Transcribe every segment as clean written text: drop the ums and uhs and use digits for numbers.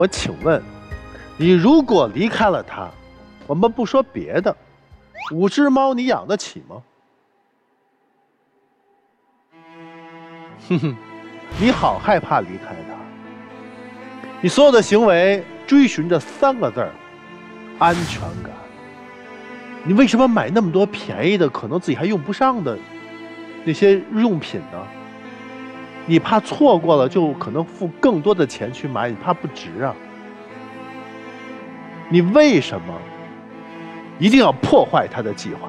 我请问，你如果离开了他，我们不说别的，5只猫你养得起吗？哼哼，你好害怕离开他，你所有的行为追寻着3个字儿：安全感。你为什么买那么多便宜的，可能自己还用不上的那些日用品呢？你怕错过了，就可能付更多的钱去买，你怕不值啊？你为什么一定要破坏他的计划？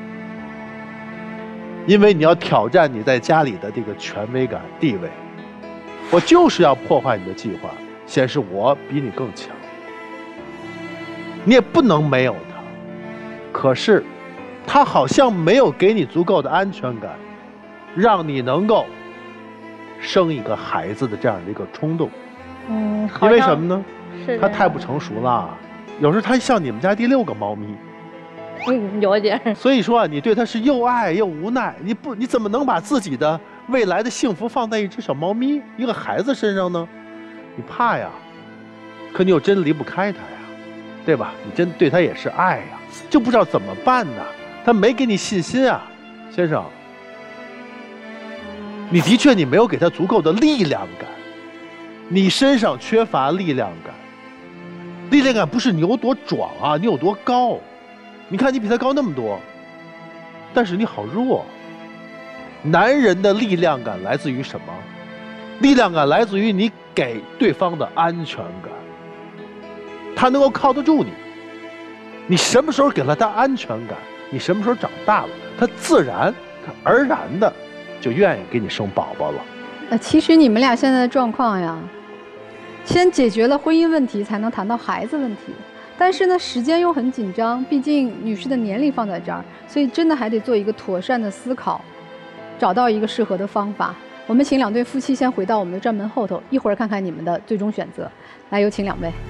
因为你要挑战你在家里的这个权威感、地位。我就是要破坏你的计划，显示我比你更强。你也不能没有他，可是他好像没有给你足够的安全感，让你能够生一个孩子的这样的一个冲动。因为什么呢？他太不成熟了，有时候他像你们家第6个猫咪。 有点。 所以说啊，你对他是又爱又无奈，你怎么能把自己的未来的幸福放在一只小猫咪、一个孩子身上呢？你怕呀，可你又真离不开他呀，对吧？你真对他也是爱呀，就不知道怎么办呢？他没给你信心啊，先生。你的确你没有给他足够的力量感，你身上缺乏力量感。力量感不是你有多壮啊，你有多高。你看你比他高那么多，但是你好弱。男人的力量感来自于什么？力量感来自于你给对方的安全感，他能够靠得住你。你什么时候给了他安全感，你什么时候长大了，他自然而然的就愿意给你生宝宝了。 其实你们俩现在的状况呀，先解决了婚姻问题，才能谈到孩子问题。但是呢，时间又很紧张，毕竟女士的年龄放在这儿，所以真的还得做一个妥善的思考，找到一个适合的方法。我们请2对夫妻先回到我们的站门后头，一会儿看看你们的最终选择。来，有请2位。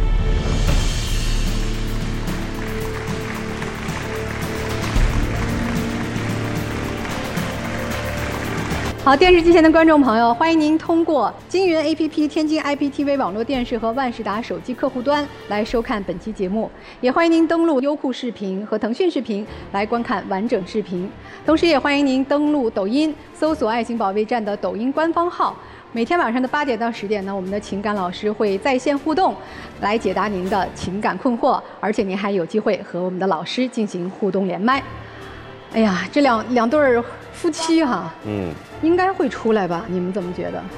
好，电视机前的观众朋友，欢迎您通过金云 APP、天津 IPTV 网络电视和万事达手机客户端来收看本期节目，也欢迎您登录优酷视频和腾讯视频来观看完整视频。同时，也欢迎您登录抖音，搜索“爱情保卫战”的抖音官方号。每天晚上的8点到10点呢，我们的情感老师会在线互动，来解答您的情感困惑，而且您还有机会和我们的老师进行互动连麦。哎呀，这两对夫妻哈，应该会出来吧？你们怎么觉得？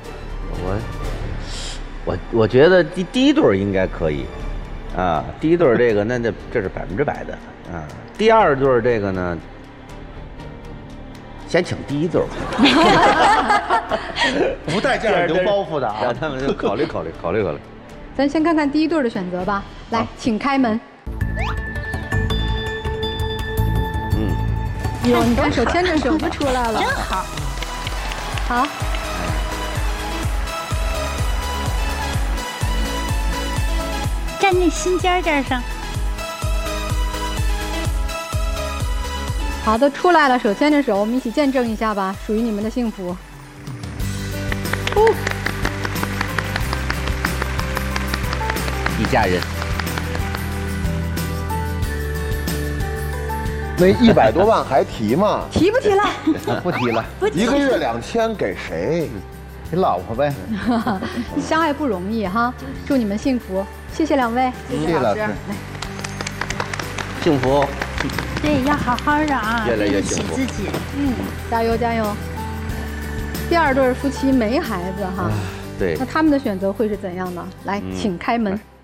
我觉得第一对应该可以，啊，第一对这个这是100%的啊。第2对这个呢，先请第一对， 不带这样留包袱的啊， 让他们就考虑。 咱先看看第一对的选择吧。来，请开门。哟，你看手牵着手就出来了， 真好。 好。 站那心尖上。 好的，出来了，手牵着手，我们一起见证一下吧，属于你们的幸福。 一家人。 那100多万还提吗？ 提不提了？ 不提了。1个月2000给谁？给老婆呗。 相爱不容易哈，祝你们幸福。谢谢2位， 谢谢老师。来， 幸福。 对，要好好的啊， 越来越对得起自己。 加油加油。第2对夫妻没孩子哈， 对， 那他们的选择会是怎样呢？来，请开门。